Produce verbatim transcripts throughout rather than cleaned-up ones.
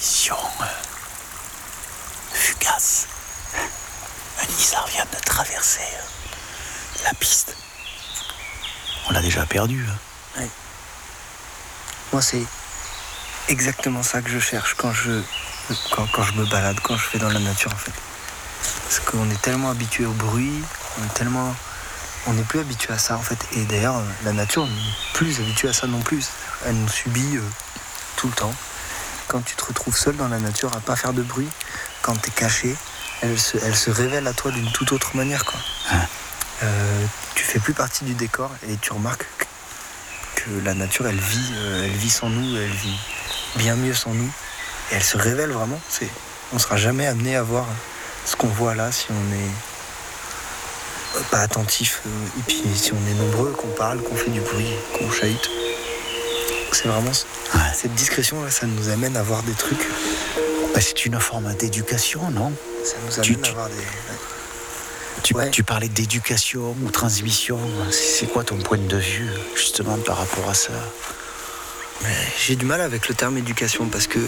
vision euh, fugace. Un isard vient de traverser euh, la piste. On l'a déjà perdu. Hein. Ouais. Moi, c'est exactement ça que je cherche quand je, quand, quand je me balade, quand je vais dans la nature, en fait. Parce qu'on est tellement habitué au bruit, on est tellement... On n'est plus habitué à ça, en fait. Et d'ailleurs, la nature n'est plus habituée à ça non plus. Elle nous subit euh, tout le temps. Quand tu te retrouves seul dans la nature, à pas faire de bruit, quand tu es caché, elle se, elle se révèle à toi d'une toute autre manière, quoi. Hein. Euh, tu fais plus partie du décor et tu remarques que, que la nature, elle vit, euh, elle vit sans nous, elle vit bien mieux sans nous. Et elle se révèle vraiment. C'est, on sera jamais amené à voir ce qu'on voit là si on est pas attentif. Euh, et puis si on est nombreux, qu'on parle, qu'on fait du bruit, qu'on chahute. C'est vraiment Ouais. cette discrétion là, ça nous amène à voir des trucs. Bah, c'est une forme d'éducation, non? Ça nous amène Tu- à tu- voir des. Tu, Ouais. tu parlais d'éducation ou transmission. C'est quoi ton point de vue, justement, par rapport à ça? J'ai du mal avec le terme éducation parce que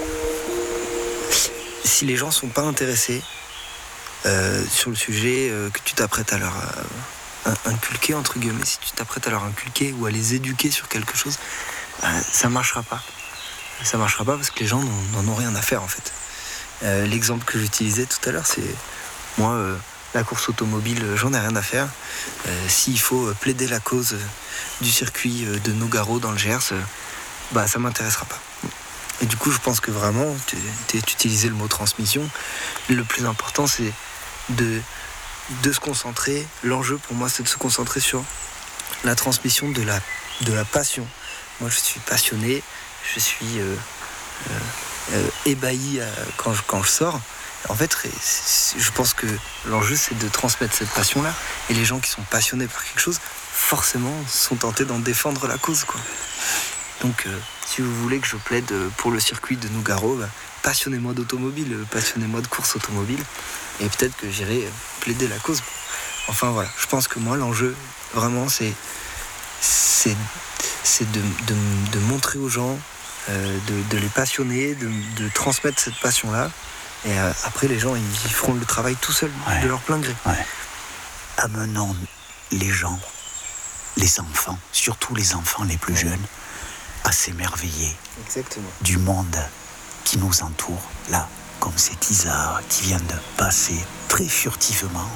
si les gens sont pas intéressés euh, sur le sujet euh, que tu t'apprêtes à leur euh, inculquer, entre guillemets, si tu t'apprêtes à leur inculquer ou à les éduquer sur quelque chose, euh, ça marchera pas. Ça marchera pas parce que les gens n'en, n'en ont rien à faire, en fait. Euh, l'exemple que j'utilisais tout à l'heure, c'est moi, euh, la course automobile, euh, j'en ai rien à faire. Euh, s'il faut euh, plaider la cause euh, du circuit euh, de Nogaro dans le Gers, euh, bah ça m'intéressera pas. Et du coup, je pense que vraiment, tu utilisais le mot transmission. Le plus important, c'est de, de se concentrer. L'enjeu pour moi, c'est de se concentrer sur la transmission de la, de la passion. Moi, je suis passionné, je suis euh, euh, euh, ébahi euh, quand, je, quand je sors. En fait, je pense que l'enjeu, c'est de transmettre cette passion-là. Et les gens qui sont passionnés par quelque chose, forcément, sont tentés d'en défendre la cause, quoi. Donc, euh, si vous voulez que je plaide pour le circuit de Nogaro, bah, passionnez-moi d'automobile, passionnez-moi de course automobile, et peut-être que j'irai plaider la cause. Enfin, voilà, je pense que moi, l'enjeu, vraiment, c'est, c'est, c'est de, de, de montrer aux gens, euh, de, de les passionner, de, de transmettre cette passion-là, et euh, après, les gens, ils, ils feront le travail tout seuls, Ouais. de leur plein gré. Ouais. Amenons les gens, les enfants, surtout les enfants les plus jeunes, à s'émerveiller Exactement. du monde qui nous entoure, là, comme cet isard qui vient de passer très furtivement.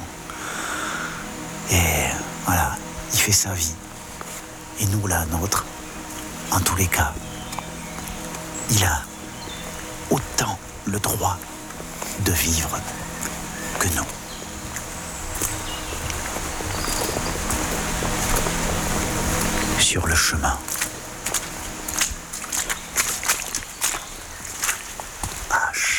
Et voilà, il fait sa vie. Et nous, la nôtre, en tous les cas, il a autant le droit de vivre que nous. Sur le chemin, H.